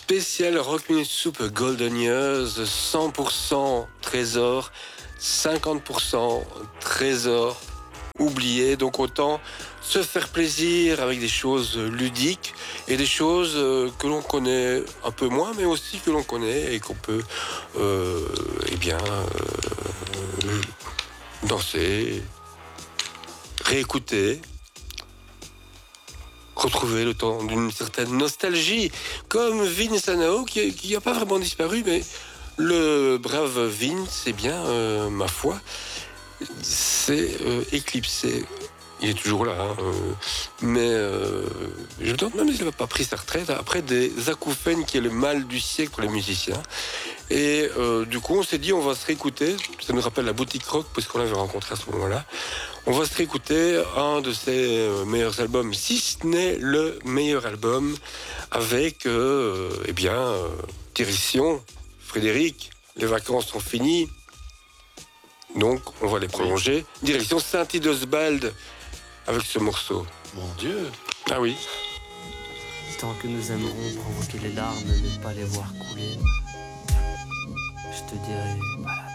spécial Rock Minute Soup Golden Years, 100% trésor, 50% trésor oublié. Donc autant se faire plaisir avec des choses ludiques et des choses que l'on connaît un peu moins, mais aussi que l'on connaît et qu'on peut danser, réécouter, retrouver le temps d'une certaine nostalgie, comme Vince Anao, qui n'a pas vraiment disparu, mais le brave Vince, c'est bien, ma foi, c'est éclipsé. Il est toujours là, hein, mais je me demande même s'il n'a pas pris sa retraite après des acouphènes qui est le mal du siècle pour les musiciens. Et du coup, on s'est dit, on va se réécouter. Ça nous rappelle la boutique rock, puisqu'on l'avait rencontré à ce moment-là. On va se réécouter un de ses meilleurs albums, si ce n'est le meilleur album, avec, direction, Frédéric, les vacances sont finies. Donc, on va les prolonger. Direction Saint-Idosbald avec ce morceau. Mon Dieu. Ah oui. Tant que nous aimerons provoquer les larmes, ne pas les voir couler, je te dirai, voilà.